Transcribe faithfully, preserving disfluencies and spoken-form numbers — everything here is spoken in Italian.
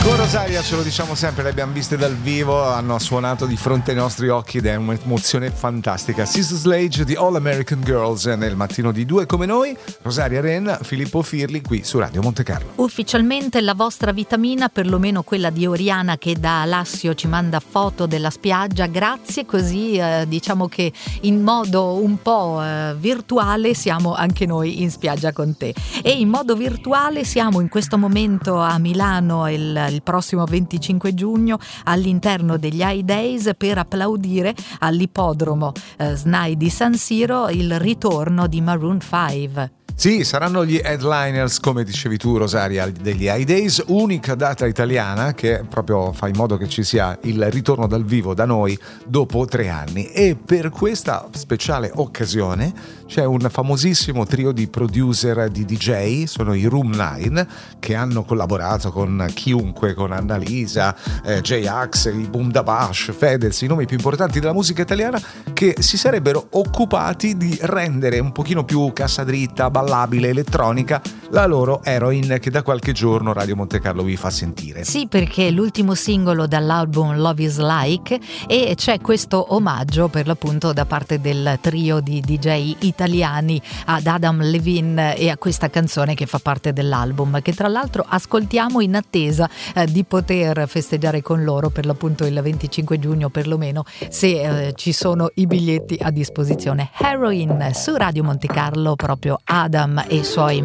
Con Rosaria ce lo diciamo sempre, le abbiamo viste dal vivo, hanno suonato di fronte ai nostri occhi ed è un'emozione fantastica. Sister Sledge di All American Girls nel mattino di Due Come Noi, Rosaria Ren, Filippo Firli qui su Radio Monte Carlo. Ufficialmente la vostra vitamina, perlomeno quella di Oriana che da Alassio ci manda foto della spiaggia, grazie, così eh, diciamo che in modo un po' eh, virtuale siamo anche noi in spiaggia con te. E in modo virtuale siamo in questo momento a Milano il il prossimo venticinque giugno all'interno degli High Days per applaudire all'ippodromo eh, S N A I di San Siro il ritorno di Maroon five. Sì, saranno gli headliners, come dicevi tu Rosaria, degli High Days, unica data italiana che proprio fa in modo che ci sia il ritorno dal vivo da noi dopo tre anni. E per questa speciale occasione c'è un famosissimo trio di producer di D J, sono i Room nine, che hanno collaborato con chiunque, con Annalisa, eh, J-Ax, i Boom Da Bash, Fedez, i nomi più importanti della musica italiana, che si sarebbero occupati di rendere un pochino più cassadritta, ballabile, elettronica la loro Heroin, che da qualche giorno Radio Monte Carlo vi fa sentire. Sì, perché è l'ultimo singolo dall'album Love Is Like e c'è questo omaggio per l'appunto da parte del trio di D J italiani ad Adam Levine e a questa canzone che fa parte dell'album, che tra l'altro ascoltiamo in attesa eh, di poter festeggiare con loro per l'appunto il venticinque giugno, perlomeno se eh, ci sono i biglietti a disposizione. Heroin su Radio Monte Carlo, proprio Adam e i suoi